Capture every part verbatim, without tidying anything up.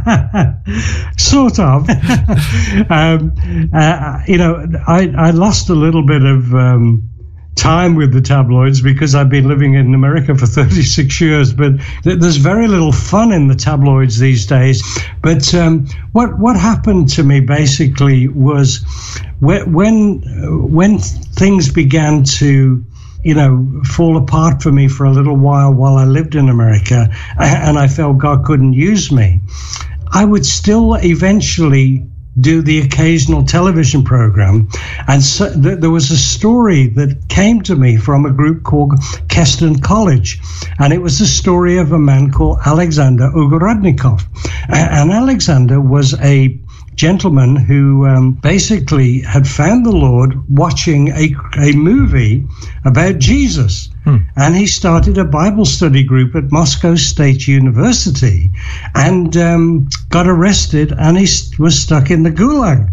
Sort of. um, uh, you know, I, I lost a little bit of um, time with the tabloids because I've been living in America for thirty-six years, but th- there's very little fun in the tabloids these days. But um, what what happened to me basically was when when, when things began to you know, fall apart for me for a little while while I lived in America, and I felt God couldn't use me, I would still eventually do the occasional television program. And so th- there was a story that came to me from a group called Keston College, and it was the story of a man called Alexander Ogorodnikov. And Alexander was a gentleman who um, basically had found the Lord watching a, a movie about Jesus. Hmm. And he started a Bible study group at Moscow State University and um, got arrested, and he was stuck in the Gulag.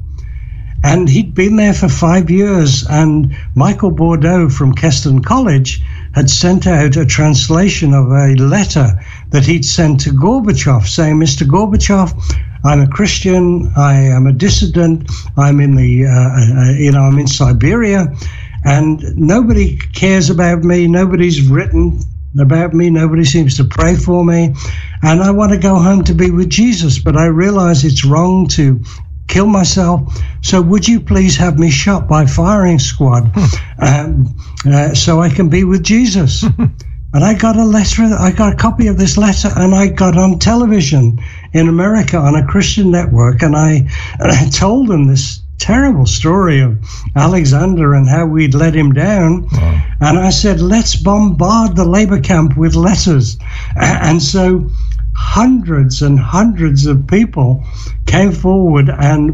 And he'd been there for five years, and Michael Bordeaux from Keston College had sent out a translation of a letter that he'd sent to Gorbachev saying, Mister Gorbachev, I'm a Christian, I am a dissident, I'm in the, uh, uh, you know, I'm in Siberia, and nobody cares about me, nobody's written about me, nobody seems to pray for me, and I want to go home to be with Jesus, but I realize it's wrong to kill myself, so would you please have me shot by firing squad um, uh, so I can be with Jesus? And I got a letter, I got a copy of this letter, and I got on television in America on a Christian network, and I, and I told them this terrible story of Alexander and how we'd let him down. Wow. And I said, let's bombard the labor camp with letters. And so hundreds and hundreds of people came forward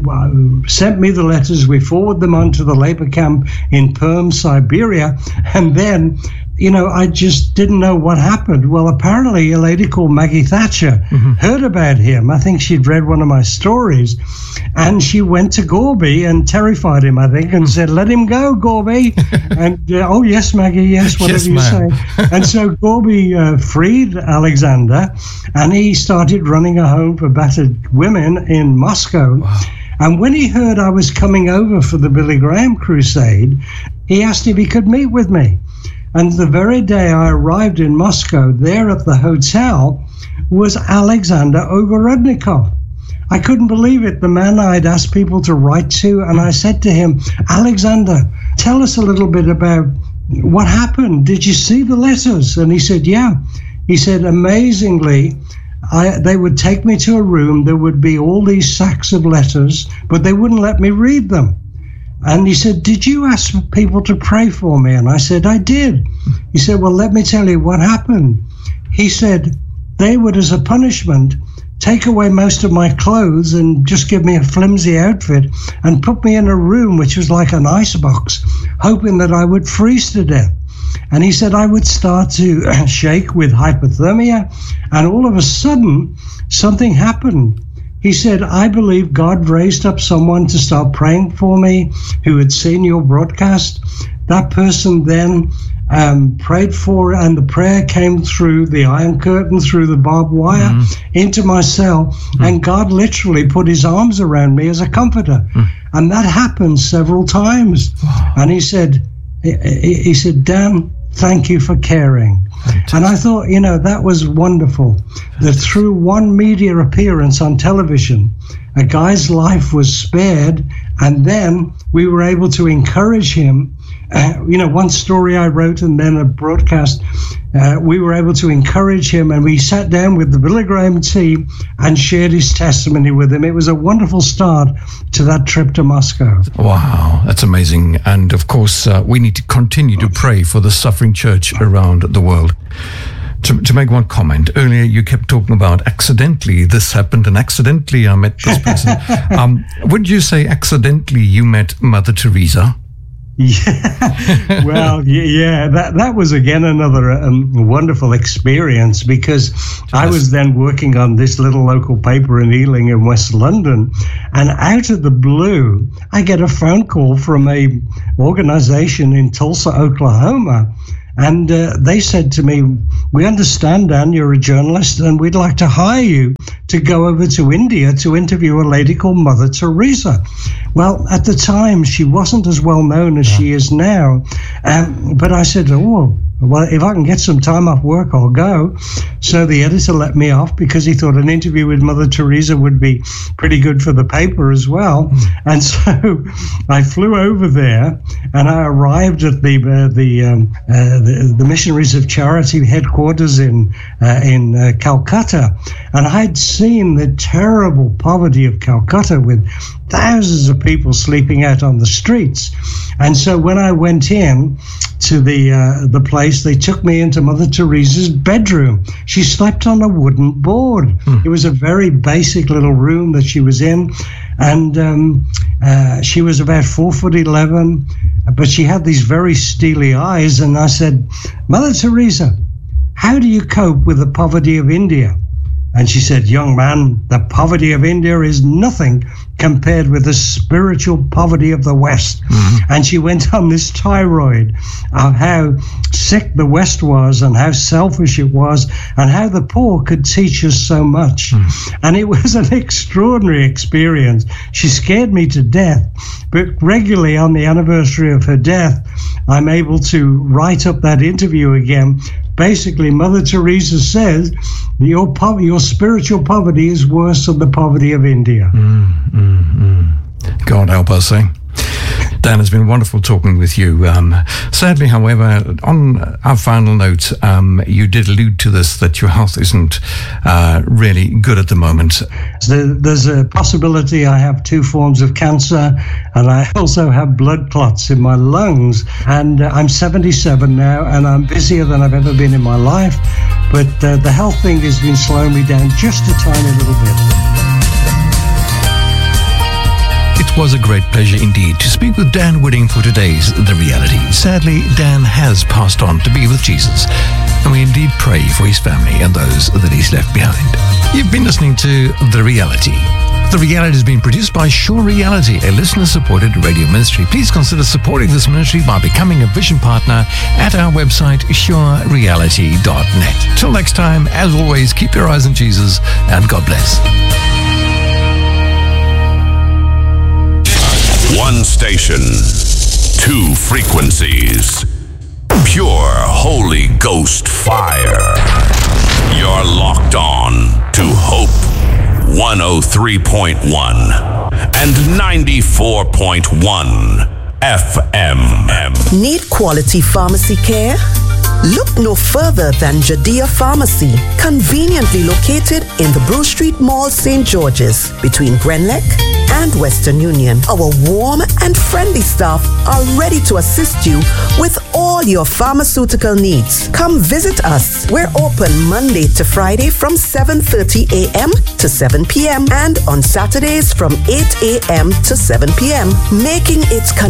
and sent me the letters. We forwarded them on to the labor camp in Perm, Siberia, and then you know, I just didn't know what happened. Well, apparently a lady called Maggie Thatcher mm-hmm. heard about him. I think she'd read one of my stories, and she went to Gorby and terrified him, I think, and said, let him go, Gorby. and, uh, oh, yes, Maggie, yes, whatever yes, you man. say. And so Gorby uh, freed Alexander, and he started running a home for battered women in Moscow. Wow. And when he heard I was coming over for the Billy Graham crusade, he asked if he could meet with me. And the very day I arrived in Moscow, there at the hotel was Alexander Ogorodnikov. I couldn't believe it, the man I'd asked people to write to. And I said to him, Alexander, tell us a little bit about what happened. Did you see the letters? And he said, yeah. He said, amazingly, I, they would take me to a room. There would be all these sacks of letters, but they wouldn't let me read them. And he said, did you ask people to pray for me? And I said, I did. He said, well, let me tell you what happened. He said, they would, as a punishment, take away most of my clothes and just give me a flimsy outfit and put me in a room which was like an icebox, hoping that I would freeze to death. And he said, I would start to shake with hypothermia, and all of a sudden, something happened. He said, I believe God raised up someone to start praying for me who had seen your broadcast. That person then um, prayed for, and the prayer came through the iron curtain, through the barbed wire, mm. into my cell. Mm. And God literally put his arms around me as a comforter. Mm. And that happened several times. Wow. And he said, he, he said, Dan, thank you for caring. Fantastic. And I thought, you know, that was wonderful. That through one media appearance on television, a guy's life was spared, and then we were able to encourage him. Uh, you know, one story I wrote and then a broadcast, uh, we were able to encourage him, and we sat down with the Billy Graham team and shared his testimony with him. It was a wonderful start to that trip to Moscow. Wow, that's amazing. And of course, uh, we need to continue to pray for the suffering church around the world. To, to make one comment, earlier you kept talking about accidentally this happened and accidentally I met this person. um, would you say accidentally you met Mother Teresa? Yeah, well, yeah, that that was again another um, wonderful experience, because I was then working on this little local paper in Ealing in West London, and out of the blue, I get a phone call from a organization in Tulsa, Oklahoma. And uh, they said to me, we understand, Dan, you're a journalist, and we'd like to hire you to go over to India to interview a lady called Mother Teresa. Well, at the time, she wasn't as well known as she is now. Um, but I said, oh, well, if I can get some time off work, I'll go. So the editor let me off because he thought an interview with Mother Teresa would be pretty good for the paper as well. And so I flew over there, and I arrived at the uh, the, um, uh, the the Missionaries of Charity headquarters in uh, in uh, Calcutta, and I'd seen the terrible poverty of Calcutta with thousands of people sleeping out on the streets. And so when I went in to the uh, the place, they took me into Mother Teresa's bedroom. She slept on a wooden board. Hmm. It was a very basic little room that she was in, and um, uh, she was about four foot eleven, but she had these very steely eyes. And I said, Mother Teresa, how do you cope with the poverty of India? And she said, young man, the poverty of India is nothing compared with the spiritual poverty of the West. Mm-hmm. And she went on this tirade of how sick the West was and how selfish it was and how the poor could teach us so much. Mm-hmm. And it was an extraordinary experience. She scared me to death. But regularly on the anniversary of her death, I'm able to write up that interview again. Basically, Mother Teresa says your po- your spiritual poverty is worse than the poverty of India. Mm, mm, mm. God help us, eh? Dan, it's been wonderful talking with you. Um, sadly, however, on our final note, um, you did allude to this, that your health isn't uh, really good at the moment. So there's a possibility I have two forms of cancer, and I also have blood clots in my lungs. And uh, I'm seventy-seven now, and I'm busier than I've ever been in my life. But uh, the health thing has been slowing me down just a tiny little bit. It was a great pleasure indeed to speak with Dan Whiting for today's The Reality. Sadly, Dan has passed on to be with Jesus, and we indeed pray for his family and those that he's left behind. You've been listening to The Reality. The Reality has been produced by Sure Reality, a listener-supported radio ministry. Please consider supporting this ministry by becoming a vision partner at our website, sure reality dot net. Till next time, as always, keep your eyes on Jesus, and God bless. One station, two frequencies, pure Holy Ghost fire. You're locked on to Hope one oh three point one and ninety-four point one F M. Need quality pharmacy care? Look no further than Judea Pharmacy, conveniently located in the Brew Street Mall, Saint George's, between Grenlec and Western Union. Our warm and friendly staff are ready to assist you with all your pharmaceutical needs. Come visit us. We're open Monday to Friday from seven thirty a.m. to seven p.m. and on Saturdays from eight a.m. to seven p.m., making it convenient